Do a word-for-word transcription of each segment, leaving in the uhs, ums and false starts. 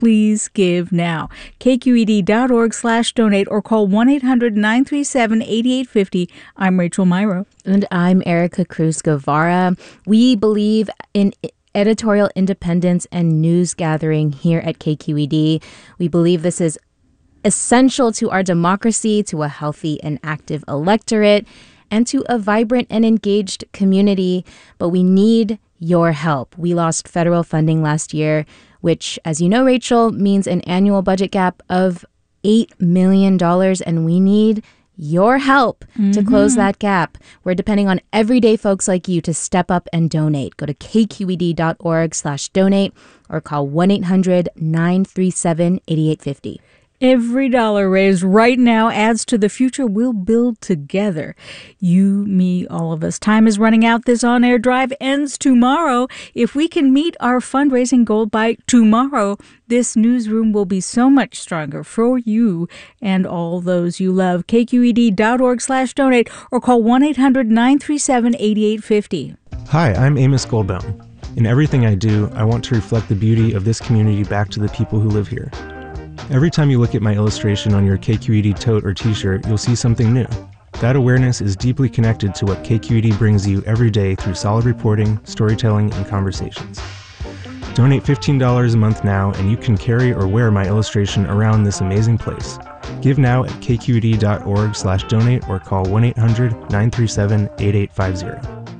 Please give now. K Q E D dot org slash donate or call one eight hundred nine three seven eight eight five zero. I'm Rachel Myrow. And I'm Erica Cruz Guevara. We believe in editorial independence and news gathering here at K Q E D. We believe this is essential to our democracy, to a healthy and active electorate, and to a vibrant and engaged community. But we need your help. We lost federal funding last year, which, as you know, Rachel, means an annual budget gap of eight million dollars, and we need your help mm-hmm. to close that gap. We're depending on everyday folks like you to step up and donate. Go to K Q E D dot org slash donate or call one eight hundred nine three seven eight eight five zero. Every dollar raised right now adds to the future we'll build together. You, me, all of us. Time is running out. This on-air drive ends tomorrow. If we can meet our fundraising goal by tomorrow, this newsroom will be so much stronger for you and all those you love. K Q E D dot org slash donate or call one eight hundred nine three seven eight eight five zero. Hi, I'm Amos Goldbaum. In everything I do, I want to reflect the beauty of this community back to the people who live here. Every time you look at my illustration on your K Q E D tote or t-shirt, you'll see something new. That awareness is deeply connected to what K Q E D brings you every day through solid reporting, storytelling, and conversations. Donate fifteen dollars a month now, and you can carry or wear my illustration around this amazing place. Give now at K Q E D dot org slash donate or call one eight hundred nine three seven eight eight five zero.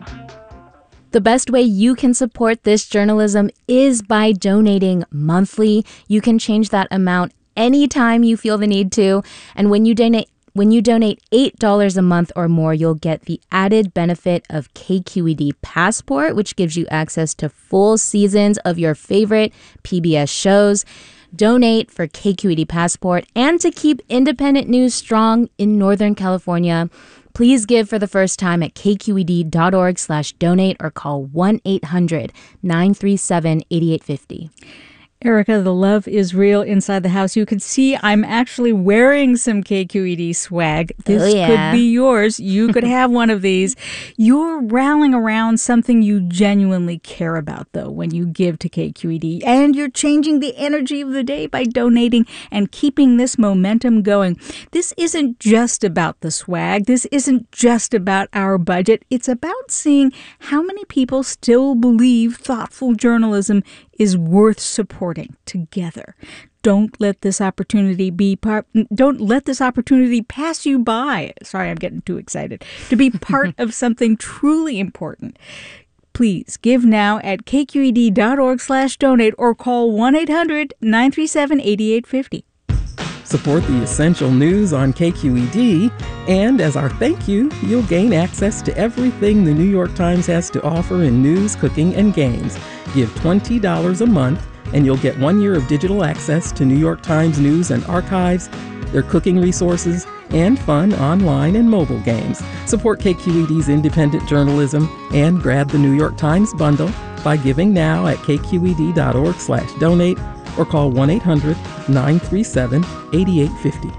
The best way you can support this journalism is by donating monthly. You can change that amount anytime you feel the need to. And when you donate when you donate eight dollars a month or more, you'll get the added benefit of K Q E D Passport, which gives you access to full seasons of your favorite P B S shows. Donate for K Q E D Passport and to keep independent news strong in Northern California. Please give for the first time at K Q E D dot org slash donate or call one eight hundred nine three seven eight eight five zero. Erica, the love is real inside the house. You can see I'm actually wearing some K Q E D swag. This oh, yeah. could be yours. You could have one of these. You're rallying around something you genuinely care about, though, when you give to K Q E D. And you're changing the energy of the day by donating and keeping this momentum going. This isn't just about the swag. This isn't just about our budget. It's about seeing how many people still believe thoughtful journalism is worth supporting together. Don't let this opportunity be part, don't let this opportunity pass you by. Sorry, I'm getting too excited. To be part of something truly important. Please give now at K Q E D dot org slash donate or call one eight hundred nine three seven eight eight five zero. Support the essential news on K Q E D, and as our thank you, you'll gain access to everything the New York Times has to offer in news, cooking, and games. Give twenty dollars a month, and you'll get one year of digital access to New York Times news and archives, their cooking resources, and fun online and mobile games. Support K Q E D's independent journalism and grab the New York Times bundle by giving now at K Q E D dot org slash donate or call one eight hundred nine three seven eight eight five zero.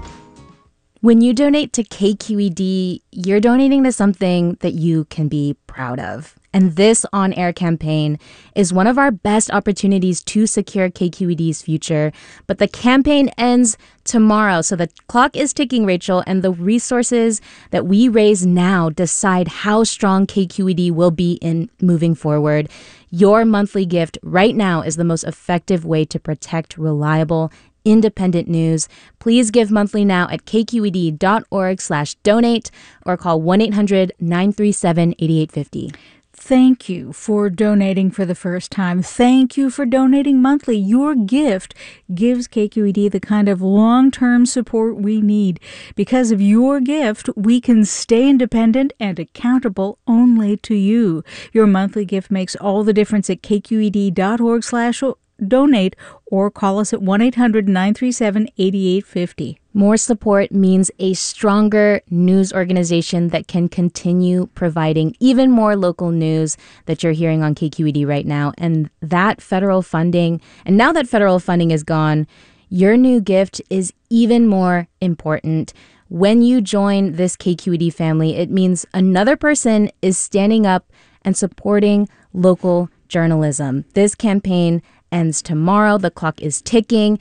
When you donate to K Q E D, you're donating to something that you can be proud of. And this on-air campaign is one of our best opportunities to secure K Q E D's future. But the campaign ends tomorrow, so the clock is ticking, Rachel, and the resources that we raise now decide how strong K Q E D will be in moving forward. Your monthly gift right now is the most effective way to protect reliable, independent news. Please give monthly now at K Q E D dot org slash donate or call one eight hundred nine three seven eight eight five zero. Thank you for donating for the first time. Thank you for donating monthly. Your gift gives K Q E D the kind of long-term support we need. Because of your gift, we can stay independent and accountable only to you. Your monthly gift makes all the difference at K Q E D dot org slash donate or call us at one eight hundred nine three seven eight eight five zero. More support means a stronger news organization that can continue providing even more local news that you're hearing on K Q E D right now. And that federal funding, and now that federal funding is gone, your new gift is even more important. When you join this K Q E D family, it means another person is standing up and supporting local journalism. This campaign ends tomorrow. The clock is ticking.